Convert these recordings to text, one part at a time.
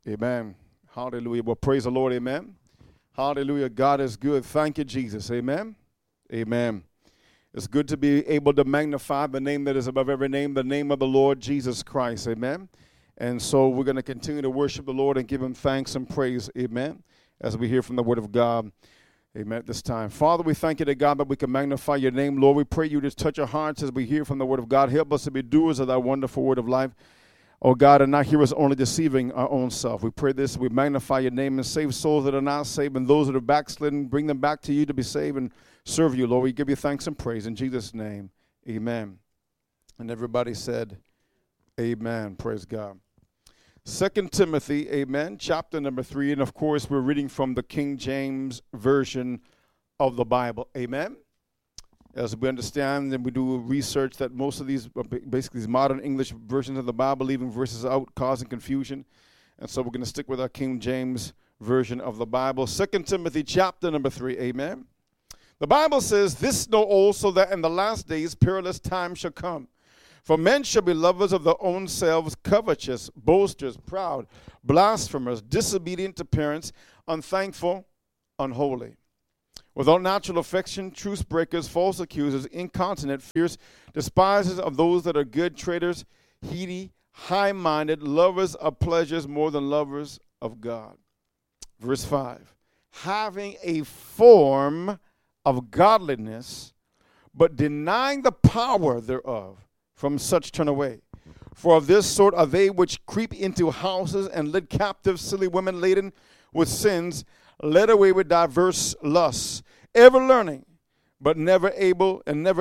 Amen. Hallelujah. Well, praise the Lord. Amen. Hallelujah. God is good. Thank you, Jesus. Amen. Amen. It's good to be able to magnify the name that is above every name, the name of the Lord Jesus Christ. Amen. And so we're going to continue to worship the Lord and give him thanks and praise. Amen. As we hear from the word of God. Amen. At this time. Father, we thank you to God that we can magnify your name. Lord, we pray you to touch our hearts as we hear from the word of God. Help us to be doers of thy wonderful word of life. Oh God, and not hearers only deceiving our own self. We pray this, we magnify your name and save souls that are not saved, and those that are backslidden, bring them back to you to be saved and serve you, Lord. We give you thanks and praise in Jesus' name. Amen. And everybody said, amen. Praise God. 2 Timothy, amen, chapter number 3. And of course, we're reading from the King James Version of the Bible. Amen. As we understand and we do research that most of these, basically these modern English versions of the Bible, leaving verses out, causing confusion. And so we're going to stick with our King James Version of the Bible. 2 Timothy chapter number 3, amen. The Bible says, "This know also that in the last days perilous times shall come. For men shall be lovers of their own selves, covetous, boasters, proud, blasphemers, disobedient to parents, unthankful, unholy. Without natural affection, truce breakers, false accusers, incontinent, fierce, despisers of those that are good, traitors, heady, high-minded, lovers of pleasures more than lovers of God." Verse 5, "Having a form of godliness, but denying the power thereof, from such turn away. For of this sort are they which creep into houses and lead captive silly women laden with sins, led away with diverse lusts, ever learning, but never able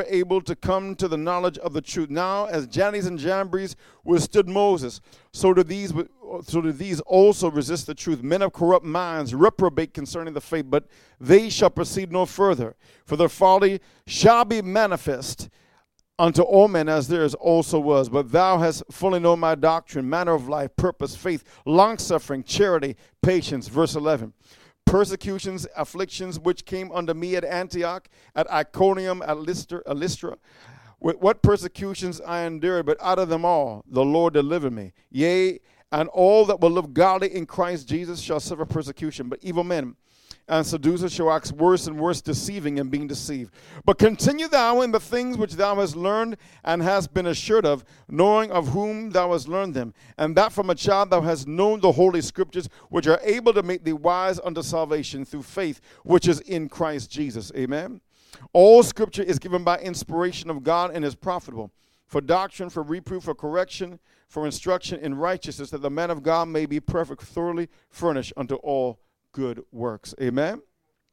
to come to the knowledge of the truth. Now, as Jannes and Jambres withstood Moses, so do these also resist the truth. Men of corrupt minds reprobate concerning the faith, but they shall proceed no further. For their folly shall be manifest unto all men, as theirs also was. But thou hast fully known my doctrine, manner of life, purpose, faith, longsuffering, charity, patience." Verse 11. "Persecutions, afflictions, which came unto me at Antioch, at Iconium, at Lystra. With what persecutions I endured, but out of them all the Lord delivered me. Yea, and all that will live godly in Christ Jesus shall suffer persecution. But evil men and seducers shall wax worse and worse, deceiving and being deceived. But continue thou in the things which thou hast learned and hast been assured of, knowing of whom thou hast learned them, and that from a child thou hast known the holy scriptures, which are able to make thee wise unto salvation through faith, which is in Christ Jesus." Amen. "All scripture is given by inspiration of God and is profitable for doctrine, for reproof, for correction, for instruction in righteousness, that the man of God may be perfect, thoroughly furnished unto all good works." Amen.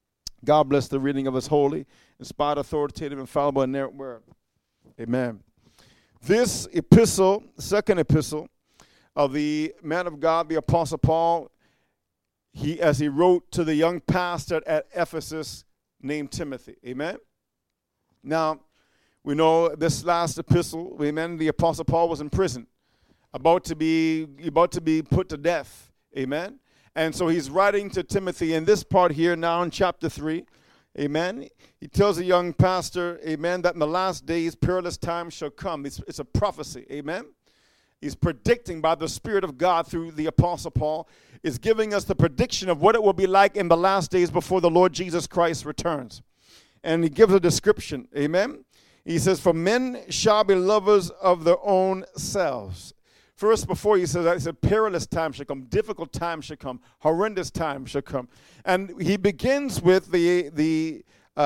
God bless the reading of his holy, inspired, authoritative, infallible, and inerrant word. Amen. This epistle, second epistle of the man of God, the Apostle Paul, as he wrote to the young pastor at Ephesus named Timothy. Amen. Now, we know this last epistle, amen, the Apostle Paul was in prison, about to be put to death. Amen. And so he's writing to Timothy in this part here now in chapter 3, amen. He tells the young pastor, amen, that in the last days perilous times shall come. It's a prophecy, amen. He's predicting by the Spirit of God through the Apostle Paul, is giving us the prediction of what it will be like in the last days before the Lord Jesus Christ returns. And he gives a description, amen. He says, "For men shall be lovers of their own selves." First, before he says that, he said, perilous times shall come, difficult times shall come, horrendous times shall come. And he begins with the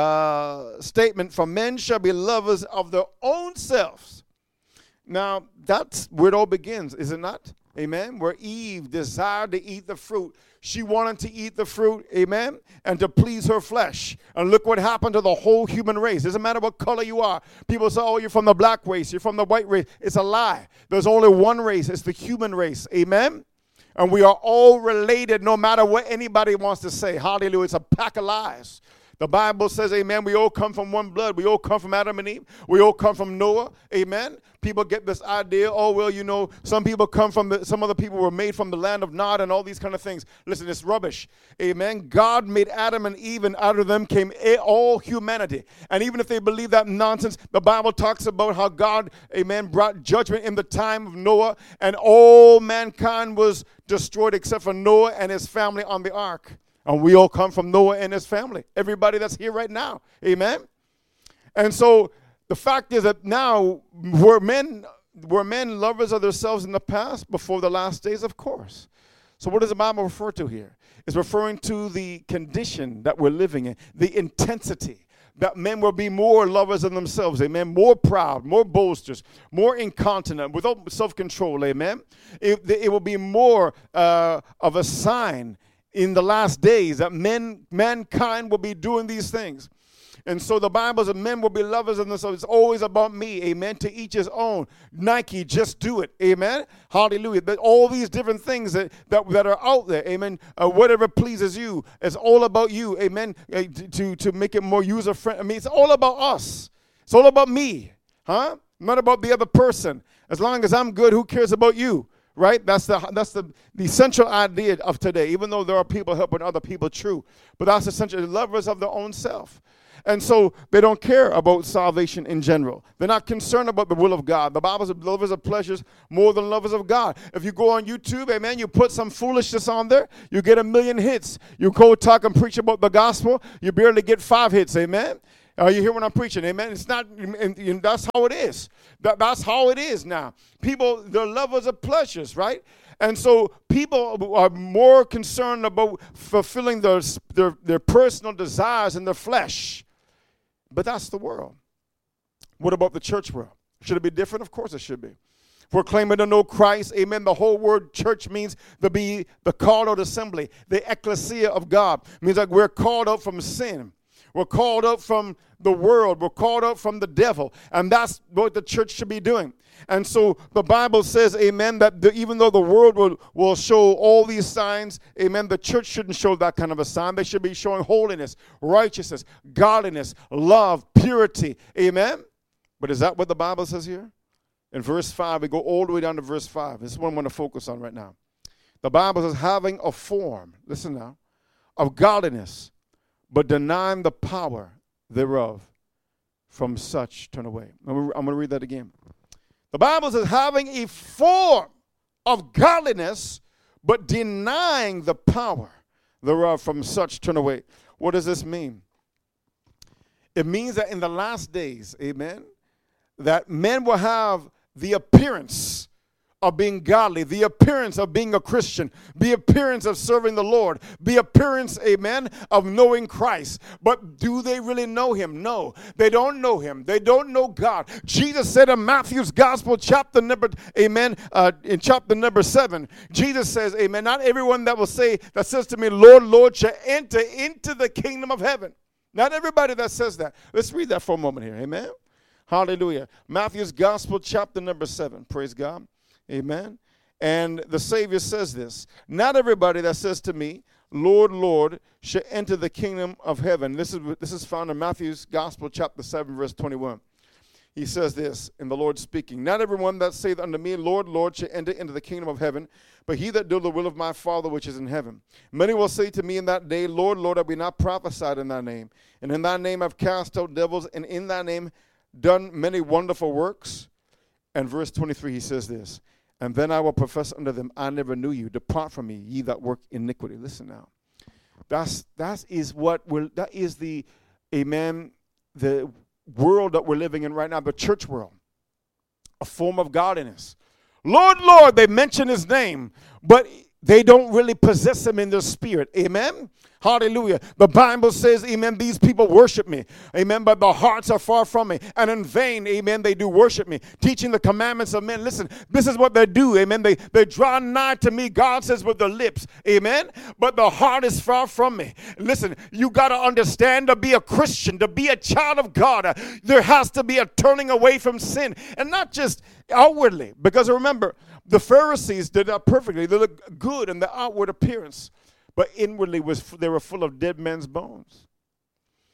statement, "For men shall be lovers of their own selves." Now, that's where it all begins, is it not? Amen. Where Eve desired to eat the fruit. She wanted to eat the fruit, amen, and to please her flesh. And look what happened to the whole human race. Doesn't matter what color you are. People say, "Oh, you're from the black race, you're from the white race." It's a lie. There's only one race. It's the human race, amen. And we are all related no matter what anybody wants to say. Hallelujah. It's a pack of lies. The Bible says, amen, we all come from one blood. We all come from Adam and Eve. We all come from Noah, amen. People get this idea, oh, well, you know, some people come from, some other people were made from the land of Nod and all these kind of things. Listen, it's rubbish, amen. God made Adam and Eve, and out of them came all humanity. And even if they believe that nonsense, the Bible talks about how God, amen, brought judgment in the time of Noah, and all mankind was destroyed except for Noah and his family on the ark. And we all come from Noah and his family. Everybody that's here right now. Amen? And so the fact is that now, were men lovers of themselves in the past before the last days? Of course. So what does the Bible refer to here? It's referring to the condition that we're living in, the intensity. That men will be more lovers of themselves, amen, more proud, more boasters, more incontinent, without self-control, amen. It will be more of a sign in the last days that mankind will be doing these things. And so the Bible says men will be lovers of themselves. It's always about me, amen, to each his own. Nike, just do it, amen, hallelujah. But all these different things that are out there, amen, whatever pleases you, it's all about you, amen, to make it more user-friendly. I mean, it's all about us. It's all about me, huh? Not about the other person. As long as I'm good, who cares about you? Right? That's the central idea of today, even though there are people helping other people, true. But that's essentially lovers of their own self. And so they don't care about salvation in general. They're not concerned about the will of God. The Bible says lovers of pleasures more than lovers of God. If you go on YouTube, amen, you put some foolishness on there, you get 1 million hits. You go talk and preach about the gospel, you barely get 5 hits, amen. You hear what I'm preaching, amen? It's not, and that's how it is. That's how it is now. People, they're lovers of pleasures, right? And so people are more concerned about fulfilling their personal desires in their flesh. But that's the world. What about the church world? Should it be different? Of course it should be. If we're claiming to know Christ, amen, the whole word church means to be the called out assembly, the ecclesia of God. It means like we're called out from sin. We're called out from the world. We're called out from the devil. And that's what the church should be doing. And so the Bible says, amen, that even though the world will show all these signs, amen, the church shouldn't show that kind of a sign. They should be showing holiness, righteousness, godliness, love, purity, amen. But is that what the Bible says here? In verse 5, we go all the way down to verse 5. This is what I'm going to focus on right now. The Bible says, having a form, listen now, of godliness, but denying the power thereof, from such turn away. I'm going to read that again. The Bible says, having a form of godliness, but denying the power thereof, from such turn away. What does this mean? It means that in the last days, amen, that men will have the appearance of being godly, the appearance of being a Christian, the appearance of serving the Lord, the appearance, amen, of knowing Christ. But do they really know him? No, they don't know him. They don't know God. Jesus said in Matthew's gospel, chapter number 7, Jesus says, amen, not everyone that says to me, Lord, Lord, shall enter into the kingdom of heaven. Not everybody that says that. Let's read that for a moment here, amen. Hallelujah. Matthew's gospel, chapter number 7, praise God. Amen. And the Savior says this, not everybody that says to me, Lord, Lord, shall enter the kingdom of heaven. This is found in Matthew's gospel, chapter 7, verse 21. He says this, in the Lord speaking, not everyone that saith unto me, Lord, Lord, shall enter into the kingdom of heaven, but he that doeth the will of my Father which is in heaven. Many will say to me in that day, Lord, Lord, have we not prophesied in thy name? And in thy name have cast out devils, and in thy name done many wonderful works. And verse 23, he says this, and then I will profess unto them, I never knew you. Depart from me, ye that work iniquity. Listen now. That is the, amen, the world that we're living in right now, the church world. A form of godliness. Lord, Lord, they mention his name, but they don't really possess him in their spirit. Amen? Hallelujah. The Bible says, amen, these people worship me. Amen, but the hearts are far from me. And in vain, amen, they do worship me. Teaching the commandments of men. Listen, this is what they do. Amen. They draw nigh to me, God says, with their lips. Amen. But the heart is far from me. Listen, you got to understand, to be a Christian, to be a child of God, there has to be a turning away from sin. And not just outwardly. Because remember, the Pharisees did that perfectly. They looked good in the outward appearance. But inwardly, they were full of dead men's bones.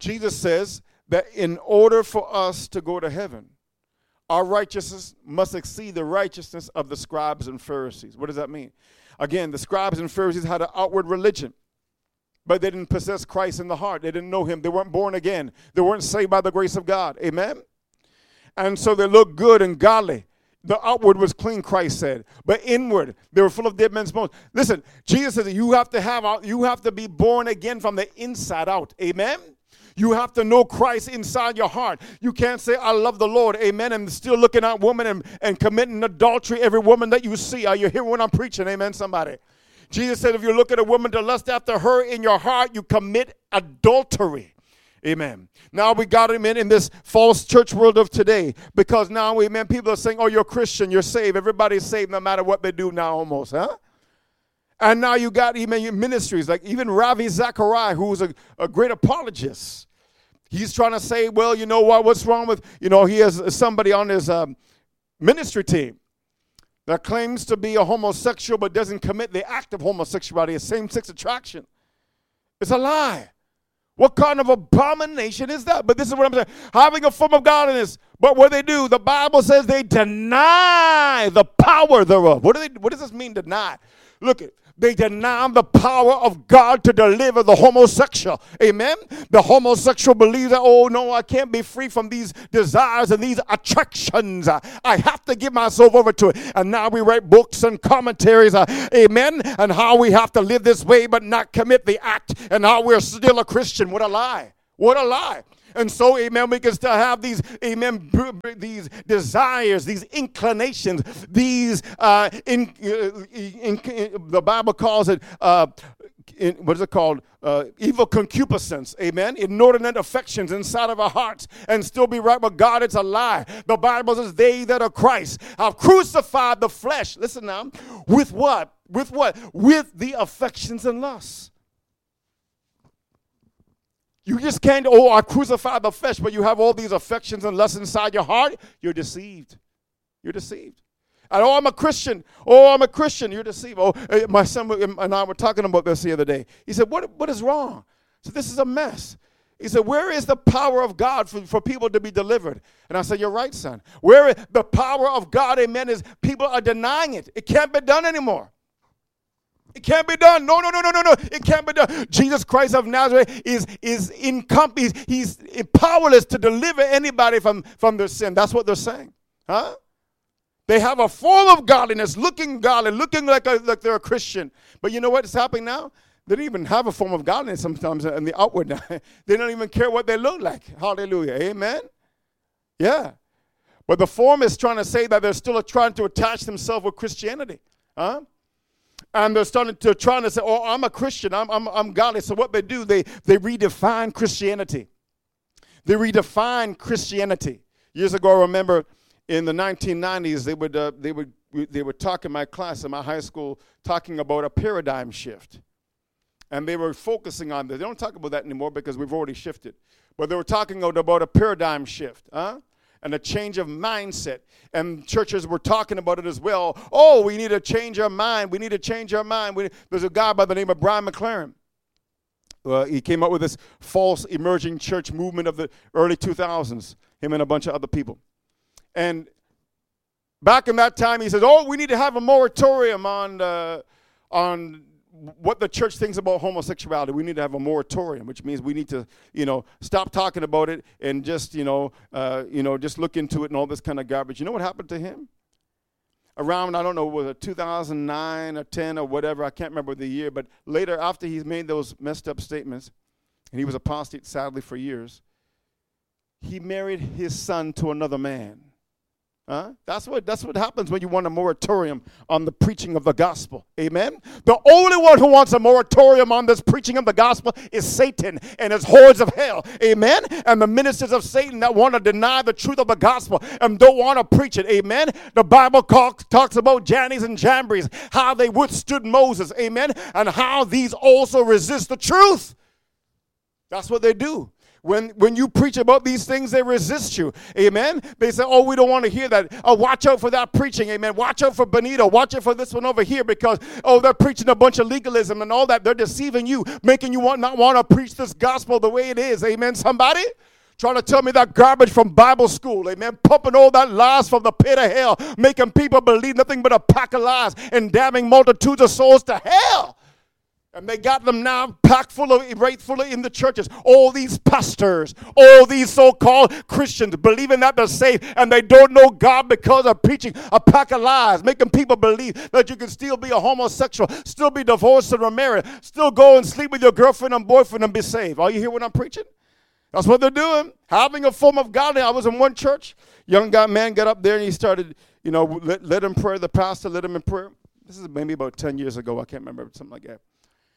Jesus says that in order for us to go to heaven, our righteousness must exceed the righteousness of the scribes and Pharisees. What does that mean? Again, the scribes and Pharisees had an outward religion, but they didn't possess Christ in the heart. They didn't know him. They weren't born again. They weren't saved by the grace of God. Amen? And so they looked good and godly. The outward was clean, Christ said. But inward, they were full of dead men's bones. Listen, Jesus says you have to be born again from the inside out. Amen? You have to know Christ inside your heart. You can't say, I love the Lord, amen, and still looking at women and committing adultery every woman that you see. Are you hearing what I'm preaching? Amen, somebody. Jesus said if you look at a woman to lust after her in your heart, you commit adultery. Amen. Now we got him in this false church world of today because now, amen, people are saying, oh, you're a Christian, you're saved. Everybody's saved no matter what they do now almost, huh? And now you got even ministries like even Ravi Zachariah, who's a great apologist. He's trying to say, well, you know what? What's wrong with, he has somebody on his ministry team that claims to be a homosexual but doesn't commit the act of homosexuality, a same-sex attraction. It's a lie. What kind of abomination is that? But this is what I'm saying. Having a form of godliness. But what they do, the Bible says they deny the power thereof. What does this mean, deny? Look, they deny the power of God to deliver the homosexual. Amen? The homosexual believes that, oh, no, I can't be free from these desires and these attractions. I have to give myself over to it. And now we write books and commentaries, amen, and how we have to live this way but not commit the act and how we're still a Christian. What a lie. What a lie. And so, amen, we can still have these, amen, these desires, these inclinations, these, the Bible calls it, what is it called? Evil concupiscence, amen, inordinate affections inside of our hearts and still be right with God. It's a lie. The Bible says they that are Christ have crucified the flesh. Listen now, with what? With what? With the affections and lusts. You just can't, I crucified the flesh, but you have all these affections and lusts inside your heart. You're deceived. You're deceived. And, I'm a Christian. I'm a Christian. You're deceived. My son and I were talking about this the other day. He said, what is wrong? So this is a mess. He said, where is the power of God for people to be delivered? And I said, you're right, son. Where is the power of God, amen, is people are denying it. It can't be done anymore. It can't be done. No. It can't be done. Jesus Christ of Nazareth is he's powerless to deliver anybody from their sin. That's what they're saying. Huh? They have a form of godliness, looking godly, looking like they're a Christian. But you know what's happening now? They don't even have a form of godliness sometimes in the outward now. They don't even care what they look like. Hallelujah. Amen? Yeah. But the form is trying to say that they're still trying to attach themselves with Christianity. Huh? And they're trying to say, I'm a Christian, I'm godly. So what they do, they redefine Christianity. They redefine Christianity. Years ago, I remember in the 1990s, they would talk in my class in my high school, talking about a paradigm shift. And they were focusing on this. They don't talk about that anymore because we've already shifted. But they were talking about a paradigm shift, and a change of mindset. And churches were talking about it as well. Oh, we need to change our mind. We need to change our mind. There's a guy by the name of Brian McLaren. He came up with this false emerging church movement of the early 2000s, him and a bunch of other people. And back in that time, he says, we need to have a moratorium on what the church thinks about homosexuality. We need to have a moratorium, which means we need to, stop talking about it and just, just look into it and all this kind of garbage. You know what happened to him? Around, I don't know, was it 2009 or 10 or whatever, I can't remember the year, but later after he's made those messed up statements, and he was apostate sadly for years, he married his son to another man. That's what happens when you want a moratorium on the preaching of the gospel. Amen? The only one who wants a moratorium on this preaching of the gospel is Satan and his hordes of hell. Amen? And the ministers of Satan that want to deny the truth of the gospel and don't want to preach it. Amen? The Bible talks about Jannes and Jambres, how they withstood Moses. Amen? And how these also resist the truth. That's what they do. When you preach about these things, they resist you. Amen. They say, oh, we don't want to hear that. Oh, watch out for that preaching. Amen. Watch out for Benito. Watch out for this one over here because, oh, they're preaching a bunch of legalism and all that. They're deceiving you, making you not want to preach this gospel the way it is. Amen, somebody? Trying to tell me that garbage from Bible school, amen, pumping all that lies from the pit of hell, making people believe nothing but a pack of lies and damning multitudes of souls to hell. And they got them now packed full of, right full of in the churches. All these pastors, all these so-called Christians believing that they're saved and they don't know God because of preaching a pack of lies, making people believe that you can still be a homosexual, still be divorced and remarried, still go and sleep with your girlfriend and boyfriend and be saved. Are you hear what I'm preaching? That's what they're doing, having a form of godliness. I was in one church, man got up there and he started, led him prayer. The pastor led him in prayer. This is maybe about 10 years ago. I can't remember, something like that.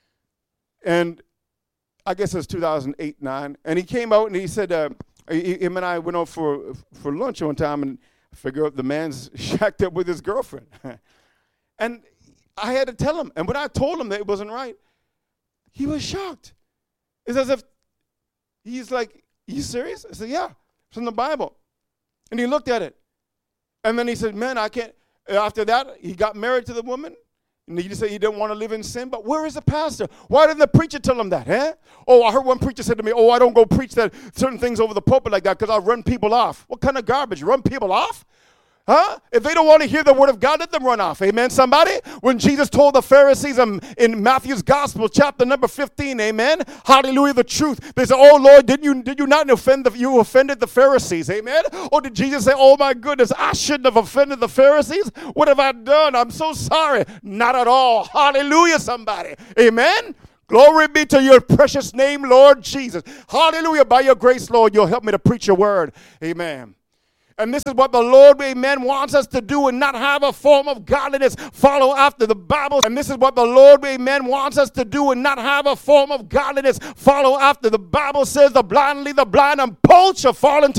And I guess it was 2008, 9. And he came out and he said, him and I went out for lunch one time and figure out the man's shacked up with his girlfriend. And I had to tell him. And when I told him that it wasn't right, he was shocked. It's as if he's like, are you serious? I said, yeah, it's in the Bible. And he looked at it. And then he said, man, I can't. After that, he got married to the woman. And he said he didn't want to live in sin. But where is the pastor? Why didn't the preacher tell him that? Eh? Oh, I heard one preacher said to me, I don't go preach that certain things over the pulpit like that because I'll run people off. What kind of garbage? Run people off? Huh? If they don't want to hear the word of God, let them run off. Amen, somebody? When Jesus told the Pharisees in Matthew's Gospel, chapter number 15, amen? Hallelujah, the truth. They said, oh, Lord, did you not offend you offended the Pharisees, amen? Or did Jesus say, oh, my goodness, I shouldn't have offended the Pharisees? What have I done? I'm so sorry. Not at all. Hallelujah, somebody. Amen? Glory be to your precious name, Lord Jesus. Hallelujah. By your grace, Lord, you'll help me to preach your word. Amen. And this is what the Lord, amen, wants us to do and not have a form of godliness. Follow after the Bible. And this is what the Lord, amen, wants us to do and not have a form of godliness. Follow after the Bible says the blind lead the blind and both shall fall into